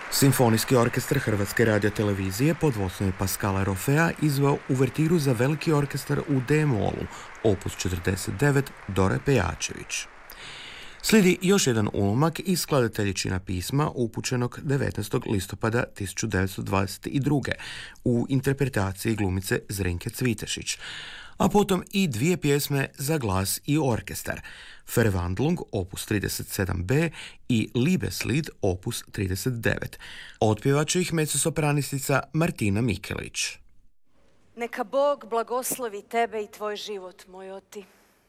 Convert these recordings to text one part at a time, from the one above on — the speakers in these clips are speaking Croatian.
Simfonijski orkestar Hrvatske radiotelevizije pod vodstvom Pascala Rofea izveo uvertiru za veliki orkestar u D-molu, opus 49, Dore Pejačević. Slijedi još jedan ulomak iz skladateljičina pisma upućenog 19. listopada 1922. u interpretaciji glumice Zrinke Cvitešić, a potom i dvije pjesme za glas i orkestar, Verwandlung opus 37b i Liebeslied opus 39. Otpjevat će ih mezzosopranistica Martina Mikelić. Neka Bog blagoslovi tebe i tvoj život, moj oti.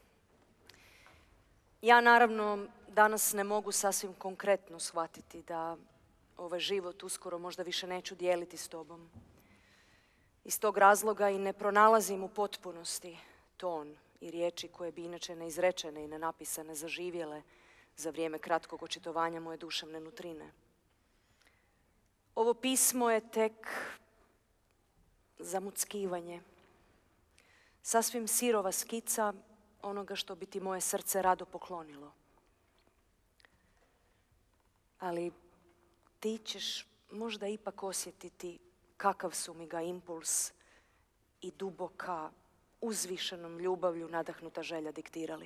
Ja naravno danas ne mogu sasvim konkretno shvatiti da ovaj život uskoro možda više neću dijeliti s tobom. Iz tog razloga i ne pronalazim u potpunosti ton i riječi koje bi inače neizrečene i nenapisane zaživjele za vrijeme kratkog očitovanja moje duševne nutrine. Ovo pismo je tek zamuckivanje, sasvim sirova skica onoga što bi ti moje srce rado poklonilo. Ali ti ćeš možda ipak osjetiti kakav su mi ga impuls i duboka, uzvišenom ljubavlju nadahnuta želja diktirali.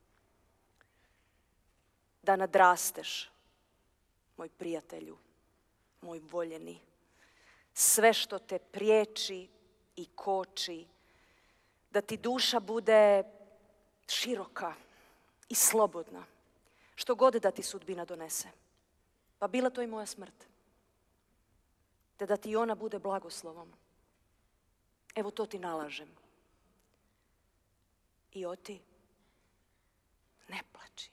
Da nadrasteš, moj prijatelju, moj voljeni, sve što te priječi i koči, da ti duša bude široka i slobodna, što god da ti sudbina donese, pa bila to i moja smrt, te da ti ona bude blagoslovom. Evo to ti nalažem. I oti, ne plači.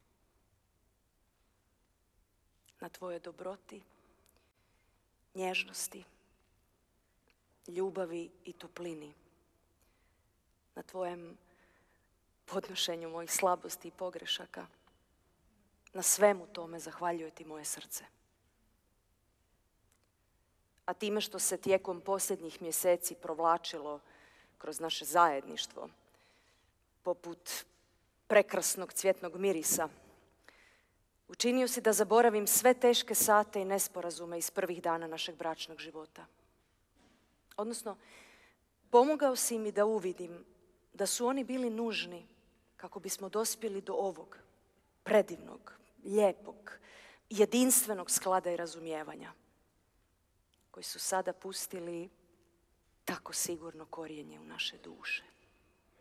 Na tvojoj dobroti, nježnosti, ljubavi i toplini, na tvojem podnošenju mojih slabosti i pogrešaka, na svemu tome zahvaljuje ti moje srce. A time što se tijekom posljednjih mjeseci provlačilo kroz naše zajedništvo, poput prekrasnog cvjetnog mirisa, učinio si da zaboravim sve teške sate i nesporazume iz prvih dana našeg bračnog života. Odnosno, pomogao si mi da uvidim da su oni bili nužni kako bismo dospjeli do ovog predivnog, lijepog, jedinstvenog sklada i razumijevanja, koji su sada pustili tako sigurno korijenje u naše duše.